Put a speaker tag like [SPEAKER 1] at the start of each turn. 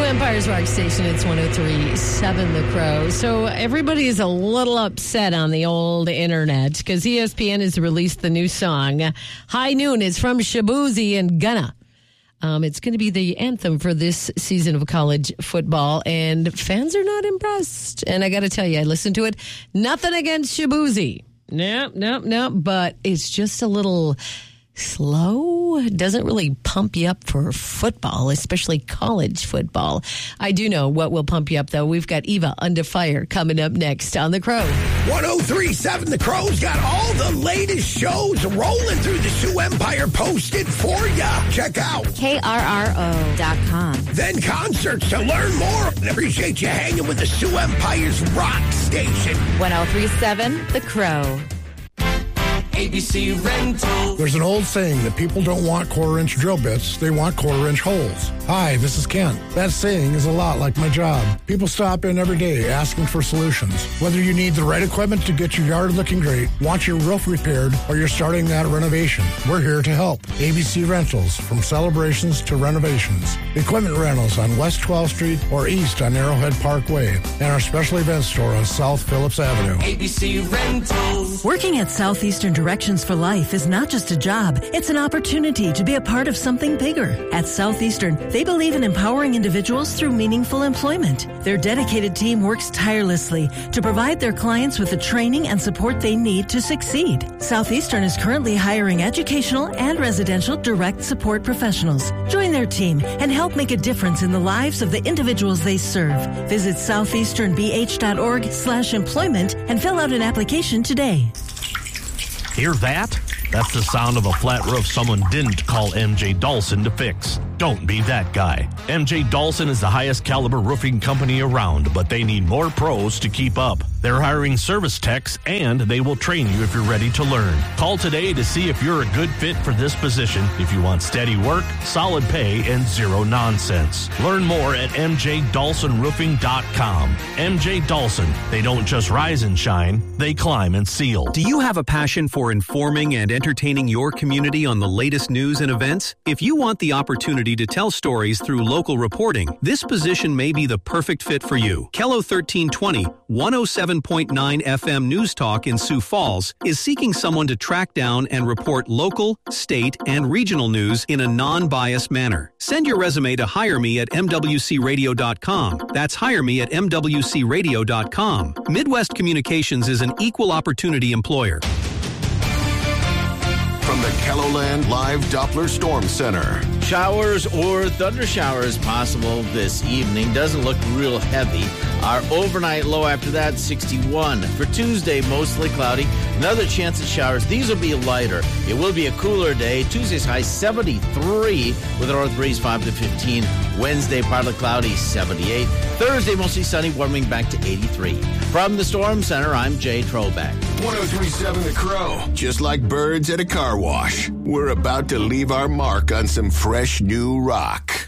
[SPEAKER 1] Empire's Rock Station. It's 103.7 The Crow. So everybody is a little upset on the old internet because ESPN has released the new song. High Noon is from Shaboozey and Gunna. It's going to be the anthem for this season of college football, and fans are not impressed. And I got to tell you, I listened to it. Nothing against Shaboozey. Nope. But it's just a little slow. It doesn't really pump you up for football, especially college football. I do know what will pump you up, though. We've got Eva Under Fire coming up next on The Crow.
[SPEAKER 2] 103.7 The Crow's got all the latest shows rolling through the Sioux Empire posted for ya. Check out
[SPEAKER 3] KRRO.com.
[SPEAKER 2] Then concerts to learn more. Appreciate you hanging with the Sioux Empire's Rock Station.
[SPEAKER 3] 103.7 The Crow.
[SPEAKER 4] ABC Rental.
[SPEAKER 5] There's an old saying that people don't want quarter-inch drill bits, they want quarter-inch holes. Hi, this is Kent. That saying is a lot like my job. People stop in every day asking for solutions. Whether you need the right equipment to get your yard looking great, want your roof repaired, or you're starting that renovation, we're here to help. ABC Rentals, from celebrations to renovations. Equipment rentals on West 12th Street or east on Arrowhead Parkway, and our special event store on South Phillips Avenue.
[SPEAKER 4] ABC Rentals.
[SPEAKER 6] Working at Southeastern Directions for Life is not just a job, it's an opportunity to be a part of something bigger. At Southeastern, they believe in empowering individuals through meaningful employment. Their dedicated team works tirelessly to provide their clients with the training and support they need to succeed. Southeastern is currently hiring educational and residential direct support professionals. Join their team and help make a difference in the lives of the individuals they serve. Visit southeasternbh.org/employment and fill out an application today.
[SPEAKER 7] Hear that? That's the sound of a flat roof someone didn't call MJ Dawson to fix. Don't be that guy. MJ Dawson is the highest caliber roofing company around, but they need more pros to keep up. They're hiring service techs, and they will train you if you're ready to learn. Call today to see if you're a good fit for this position if you want steady work, solid pay, and zero nonsense. Learn more at mjdawsonroofing.com. MJ Dawson. They don't just rise and shine, they climb and seal.
[SPEAKER 8] Do you have a passion for informing and entertaining your community on the latest news and events? If you want the opportunity to tell stories through local reporting, this position may be the perfect fit for you. KELO 1320, 107.9 FM News Talk in Sioux Falls is seeking someone to track down and report local, state, and regional news in a non-biased manner. Send your resume to hireme@mwcradio.com. That's hireme@mwcradio.com. Midwest Communications is an equal opportunity employer.
[SPEAKER 9] From the KELOLAND Live Doppler Storm Center.
[SPEAKER 10] Showers or thunder showers possible this evening. Doesn't look real heavy. Our overnight low after that, 61. For Tuesday, mostly cloudy. Another chance at showers. These will be lighter. It will be a cooler day. Tuesday's high, 73 with a north breeze, 5 to 15. Wednesday, partly cloudy, 78. Thursday, mostly sunny, warming back to 83. From the Storm Center, I'm Jay Troback.
[SPEAKER 9] 103.7 The Crow. Just like birds at a car wash, we're about to leave our mark on some fresh new rock.